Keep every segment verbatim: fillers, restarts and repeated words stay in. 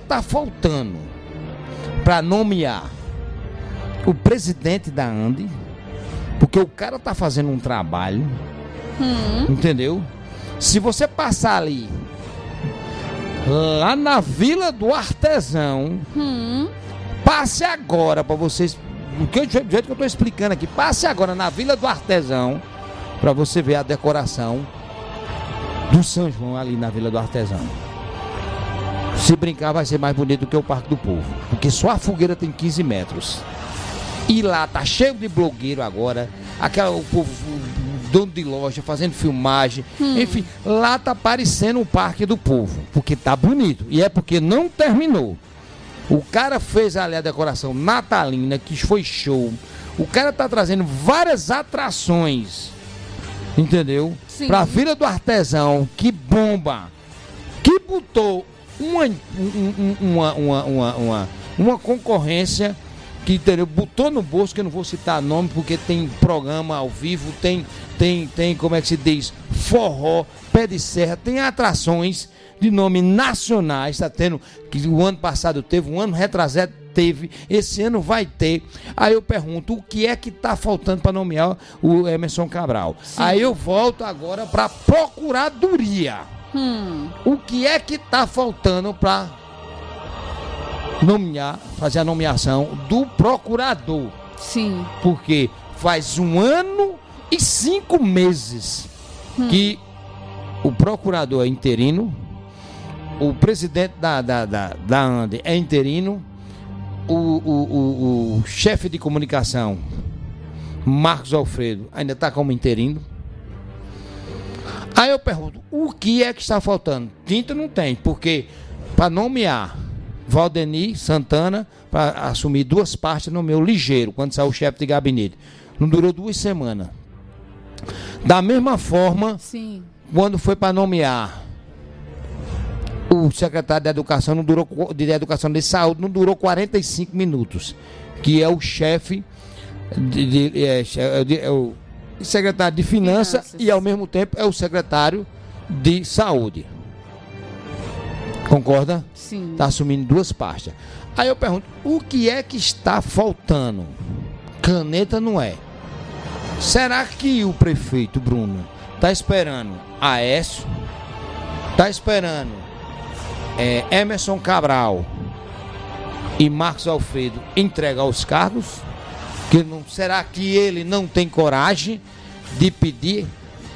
está faltando para nomear o presidente da ANDE? Porque o cara tá fazendo um trabalho, hum. entendeu? Se você passar ali, lá na Vila do Artesão, hum. passe agora para vocês, do jeito que eu tô explicando aqui, passe agora na Vila do Artesão, para você ver a decoração do São João ali na Vila do Artesão. Se brincar, vai ser mais bonito do que o Parque do Povo, porque só a fogueira tem quinze metros. E lá tá cheio de blogueiro agora, aquela, o povo, o dono de loja fazendo filmagem, hum. enfim, lá tá parecendo o Parque do Povo, porque tá bonito, e é porque não terminou. O cara fez ali a decoração natalina, que foi show, o cara tá trazendo várias atrações, entendeu? Sim. Pra Vila do Artesão, que bomba, que botou uma, uma, uma, uma, uma, uma concorrência, que entendeu? Botou no bolso, que eu não vou citar nome, porque tem programa ao vivo, tem, tem, tem, como é que se diz, forró, pé de serra, tem atrações de nome nacionais, está tendo, que o ano passado teve, um ano retrasado teve, esse ano vai ter. Aí eu pergunto, o que é que está faltando para nomear o Emerson Cabral? Sim. Aí eu volto agora para a Procuradoria. Hum. O que é que está faltando para nomear, fazer a nomeação do procurador? Sim. Porque faz um ano e cinco meses hum. que o procurador é interino, o presidente da, da, da, da ANDE é interino, o, o, o, o chefe de comunicação, Marcos Alfredo, ainda está como interino. Aí eu pergunto, o que é que está faltando? Tinta não tem, porque para nomear Valdeni Santana, para assumir duas partes, nomeou ligeiro, quando saiu o chefe de gabinete. Não durou duas semanas. Da mesma forma, sim, quando foi para nomear o secretário de Educação, não durou, de Educação de Saúde, não durou quarenta e cinco minutos, que é o chefe, de, de, é, de, é o secretário de Finanças, Finanças e ao mesmo tempo é o secretário de Saúde. Concorda? Sim. Está assumindo duas pastas. Aí eu pergunto, o que é que está faltando? Caneta não é. Será que o prefeito Bruno está esperando Aécio? Está esperando é, Emerson Cabral e Marcos Alfredo entregar os cargos? Que não, será que ele não tem coragem de pedir?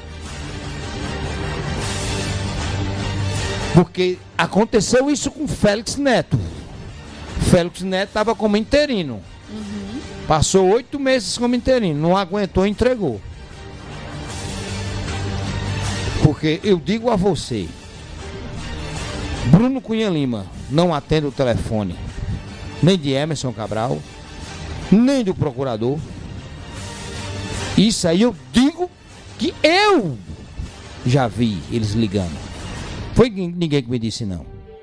Porque aconteceu isso com Félix Neto. Félix Neto estava como interino. Uhum. Passou oito meses como interino. Não aguentou e entregou. Porque eu digo a você, Bruno Cunha Lima não atende o telefone, nem de Emerson Cabral, nem do procurador. Isso aí eu digo que eu já vi eles ligando. Foi ninguém que me disse não.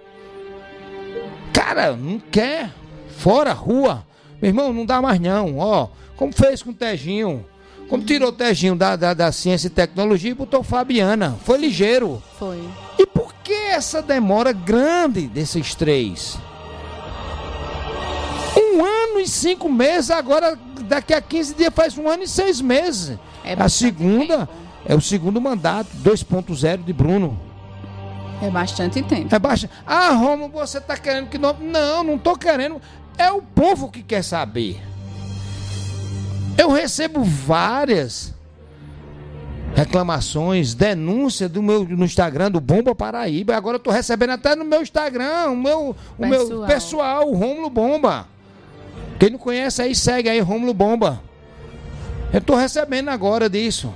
Cara, não quer. Fora, rua. Meu irmão, não dá mais não. Ó, como fez com o Teginho. Como tirou o Teginho da, da, da Ciência e Tecnologia e botou Fabiana. Foi ligeiro. Foi. E por que essa demora grande desses três? Um ano e cinco meses, agora daqui a quinze dias faz um ano e seis meses. É a segunda, tempo. É o segundo mandato, dois ponto zero de Bruno. É bastante tempo. É bastante. Ah, Romulo, você tá querendo que não... Não, não tô querendo. É o povo que quer saber. Eu recebo várias reclamações, denúncias do meu, no Instagram do Bomba Paraíba. Agora eu tô recebendo até no meu Instagram, o meu, o pessoal. meu pessoal, o Romulo Bomba. Quem não conhece aí, segue aí, Romulo Bomba. Eu tô recebendo agora disso.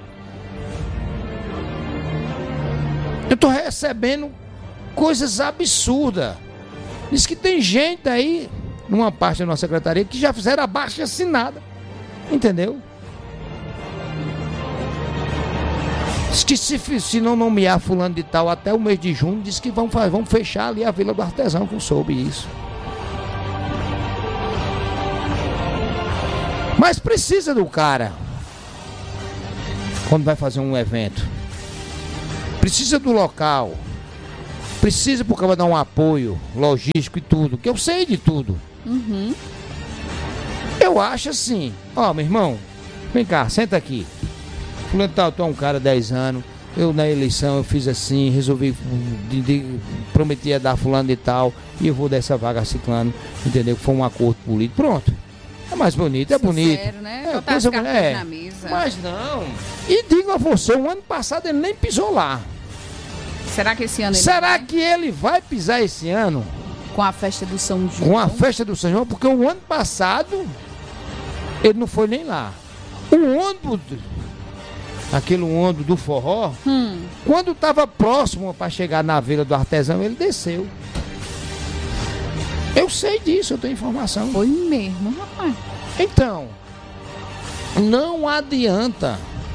Eu tô recebendo coisas absurdas. Diz que tem gente aí, numa parte da nossa secretaria, que já fizeram abaixo assinada. Entendeu? Diz que se, se não nomear fulano de tal até o mês de junho, diz que vão, vão fechar ali a Vila do Artesão, que eu soube isso. Mas precisa do cara quando vai fazer um evento. Precisa do local. Precisa porque vai dar um apoio logístico e tudo, que eu sei de tudo. Uhum. Eu acho assim, ó, meu irmão, vem cá, senta aqui. Fulano tal, tu é um cara de dez anos, eu na eleição eu fiz assim, resolvi, de, de, prometi a dar fulano e tal, e eu vou dar essa vaga a ciclano, entendeu? Foi um acordo político, pronto. É mais bonito, é Sincero, bonito. Né? É, Botar coisa, as cartas é, na mesa. mas não. E digo a você, o ano passado ele nem pisou lá. Será que esse ano ele Será vai? que ele vai pisar esse ano? Com a festa do São João? Com a festa do São João, porque o ano passado ele não foi nem lá. O ônibus, aquele ônibus do forró, Hum. quando estava próximo para chegar na Vila do Artesão, ele desceu. Eu sei disso, eu tenho informação. Foi mesmo, rapaz. Então, não adianta.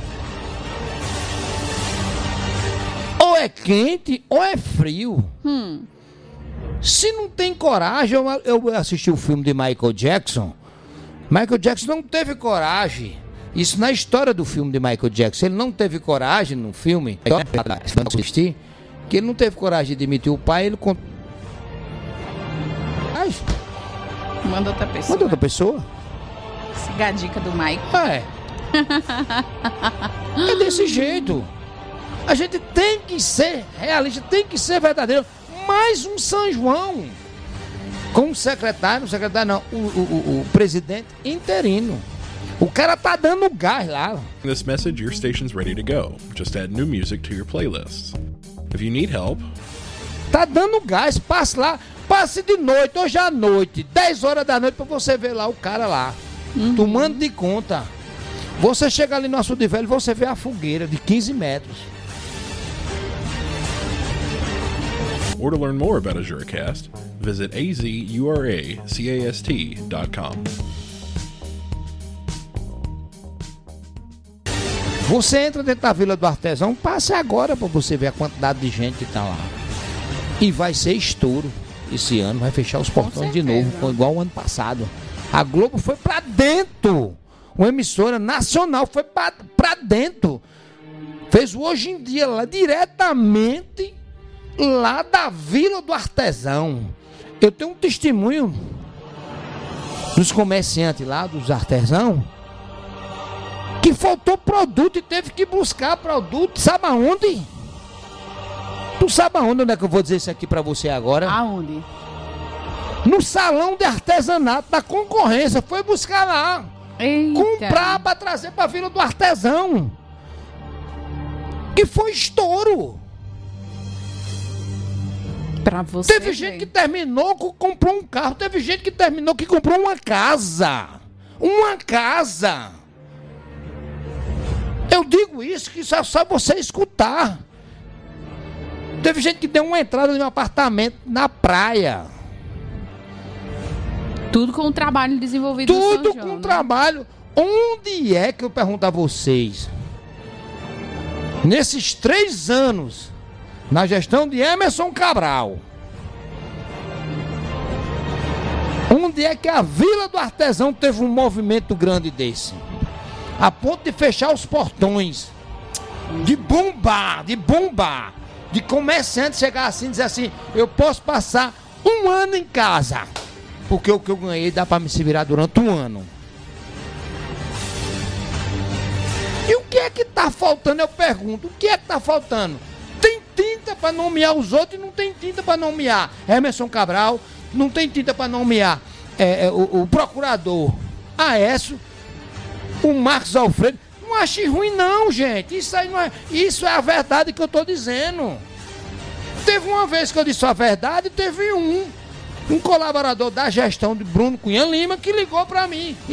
Ou é quente ou é frio. Hum. Se não tem coragem, eu, eu assisti o filme de Michael Jackson. Michael Jackson não teve coragem. Isso na história do filme de Michael Jackson. Ele não teve coragem no filme. Assistir, que ele não teve coragem de demitir o pai. Ele contou. Manda outra pessoa. Manda outra pessoa. Siga a dica do Michael. É. É desse jeito. A gente tem que ser realista, tem que ser verdadeiro. Mais um São João. Com o secretário, o secretário não, o, o, o, o presidente interino. O cara tá dando gás lá. This message, your station's ready to go. Just add new music to your playlists. If you need help, tá dando gás, passe lá, passe de noite, hoje à noite, dez horas da noite, pra você ver lá o cara lá, uhum. tomando de conta. Você chega ali no Açude Velho, você vê a fogueira de quinze metros. Or to learn more about AzuraCast, visit a z u r a c a s t dot com. Você entra dentro da Vila do Artesão, passe agora para você ver a quantidade de gente que tá lá. E vai ser estouro esse ano, vai fechar os portões de novo, igual o ano passado. A Globo foi para dentro, uma emissora nacional foi para dentro. Fez o Hoje em Dia lá, diretamente lá da Vila do Artesão. Eu tenho um testemunho dos comerciantes lá, dos artesãos, que faltou produto e teve que buscar produto, sabe aonde? Tu sabe aonde, onde é que eu vou dizer isso aqui pra você agora? Aonde? No salão de artesanato da concorrência, foi buscar lá. Eita. Comprar pra trazer pra Vila do Artesão. Que foi estouro. Pra você Teve ver. gente que terminou, comprou um carro. Teve gente que terminou, que comprou uma casa. Uma casa. Eu digo isso que só, só você escutar. Teve gente que deu uma entrada no meu apartamento na praia. Tudo com o trabalho desenvolvido no São Tudo João, com né? trabalho. Onde é que eu pergunto a vocês? Nesses três anos, na gestão de Emerson Cabral, onde é que a Vila do Artesão teve um movimento grande desse? A ponto de fechar os portões, de bombar, de bombar, de comerciante chegar assim e dizer assim: eu posso passar um ano em casa, porque o que eu ganhei dá para me se virar durante um ano. E o que é que tá faltando? Eu pergunto, o que é que tá faltando? Tem tinta para nomear os outros e não tem tinta para nomear Emerson Cabral, não tem tinta para nomear é, é, o, o procurador Aécio, o Marcos Alfredo. Não ache ruim não, gente. Isso aí não é, isso é a verdade que eu tô dizendo. Teve uma vez que eu disse a verdade, teve um um colaborador da gestão de Bruno Cunha Lima que ligou para mim.